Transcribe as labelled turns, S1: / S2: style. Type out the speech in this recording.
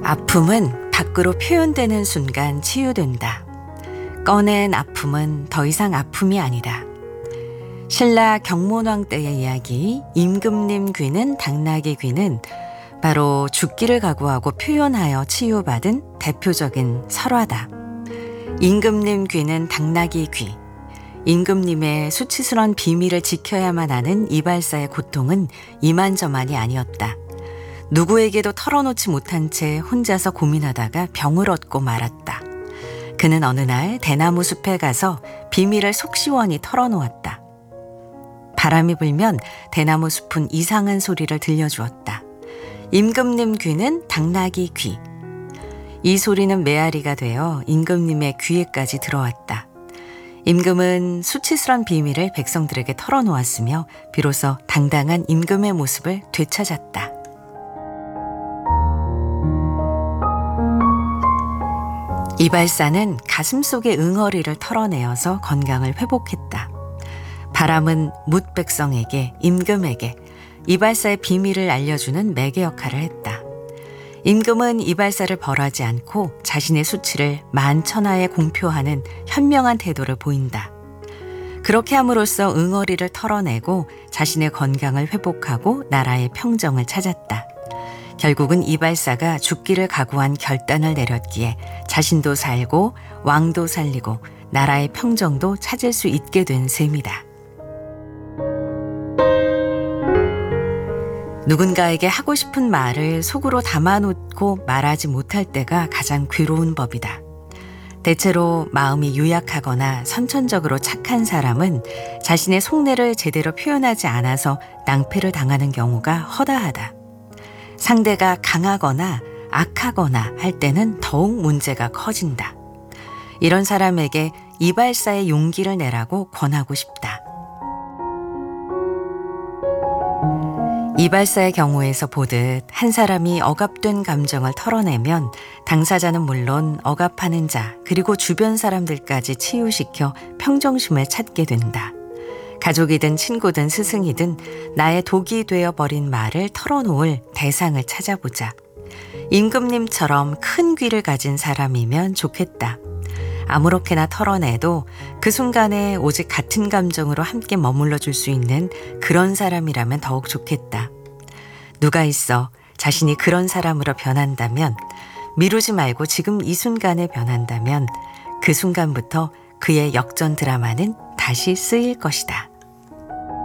S1: 아픔은 밖으로 표현되는 순간 치유된다. 꺼낸 아픔은 더 이상 아픔이 아니다. 신라 경문왕 때의 이야기 임금님 귀는 당나귀 귀는 바로 죽기를 각오하고 표현하여 치유받은 대표적인 설화다. 임금님 귀는 당나귀 귀. 임금님의 수치스러운 비밀을 지켜야만 하는 이발사의 고통은 이만저만이 아니었다. 누구에게도 털어놓지 못한 채 혼자서 고민하다가 병을 얻고 말았다. 그는 어느 날 대나무 숲에 가서 비밀을 속 시원히 털어놓았다. 바람이 불면 대나무 숲은 이상한 소리를 들려주었다. 임금님 귀는 당나귀 귀. 이 소리는 메아리가 되어 임금님의 귀에까지 들어왔다. 임금은 수치스러운 비밀을 백성들에게 털어놓았으며 비로소 당당한 임금의 모습을 되찾았다. 이발사는 가슴속의 응어리를 털어내어서 건강을 회복했다. 바람은 뭇 백성에게, 임금에게 이발사의 비밀을 알려주는 매개 역할을 했다. 임금은 이발사를 벌하지 않고 자신의 수치를 만천하에 공표하는 현명한 태도를 보인다. 그렇게 함으로써 응어리를 털어내고 자신의 건강을 회복하고 나라의 평정을 찾았다. 결국은 이발사가 죽기를 각오한 결단을 내렸기에 자신도 살고 왕도 살리고 나라의 평정도 찾을 수 있게 된 셈이다. 누군가에게 하고 싶은 말을 속으로 담아놓고 말하지 못할 때가 가장 괴로운 법이다. 대체로 마음이 유약하거나 선천적으로 착한 사람은 자신의 속내를 제대로 표현하지 않아서 낭패를 당하는 경우가 허다하다. 상대가 강하거나 악하거나 할 때는 더욱 문제가 커진다. 이런 사람에게 이발사의 용기를 내라고 권하고 싶다. 이발사의 경우에서 보듯 한 사람이 억압된 감정을 털어내면 당사자는 물론 억압하는 자 그리고 주변 사람들까지 치유시켜 평정심을 찾게 된다. 가족이든 친구든 스승이든 나의 독이 되어버린 말을 털어놓을 대상을 찾아보자. 임금님처럼 큰 귀를 가진 사람이면 좋겠다. 아무렇게나 털어내도 그 순간에 오직 같은 감정으로 함께 머물러 줄 수 있는 그런 사람이라면 더욱 좋겠다. 누가 있어 자신이 그런 사람으로 변한다면, 미루지 말고 지금 이 순간에 변한다면 그 순간부터 그의 역전 드라마는 다시 쓰일 것이다.